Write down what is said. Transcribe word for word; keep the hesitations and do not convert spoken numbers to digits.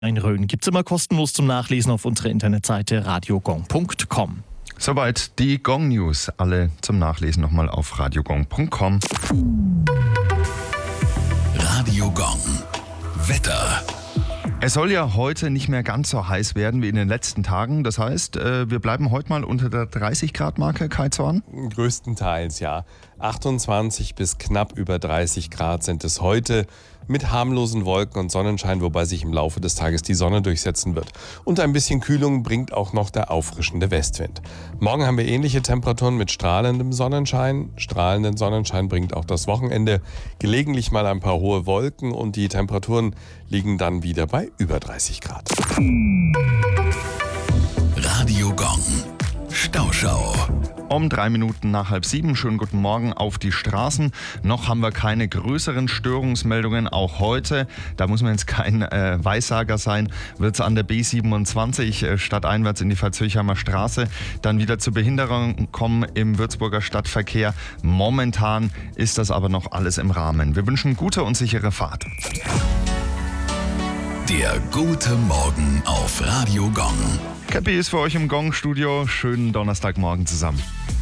Ein Rhön gibt's immer kostenlos zum Nachlesen auf unserer Internetseite radiogong punkt com. Soweit die Gong News. Alle zum Nachlesen nochmal auf radiogong punkt com. Radio Gong. Wetter. Es soll ja heute nicht mehr ganz so heiß werden wie in den letzten Tagen. Das heißt, wir bleiben heute mal unter der dreißig Grad Marke, Kai Zorn? Größtenteils, ja. achtundzwanzig bis knapp über dreißig Grad sind es heute mit harmlosen Wolken und Sonnenschein, wobei sich im Laufe des Tages die Sonne durchsetzen wird. Und ein bisschen Kühlung bringt auch noch der auffrischende Westwind. Morgen haben wir ähnliche Temperaturen mit strahlendem Sonnenschein. Strahlenden Sonnenschein bringt auch das Wochenende. Gelegentlich mal ein paar hohe Wolken und die Temperaturen liegen dann wieder bei über dreißig Grad. Radio Gong. Stauschau. Um drei Minuten nach halb sieben. Schönen guten Morgen auf die Straßen. Noch haben wir keine größeren Störungsmeldungen, auch heute. Da muss man jetzt kein äh, Weissager sein. Wird es an der B siebenundzwanzig äh, stadteinwärts in die Verzöchheimer Straße dann wieder zu Behinderungen kommen im Würzburger Stadtverkehr. Momentan ist das aber noch alles im Rahmen. Wir wünschen gute und sichere Fahrt. Der gute Morgen auf Radio Gong. Cappy ist für euch im Gong-Studio. Schönen Donnerstagmorgen zusammen.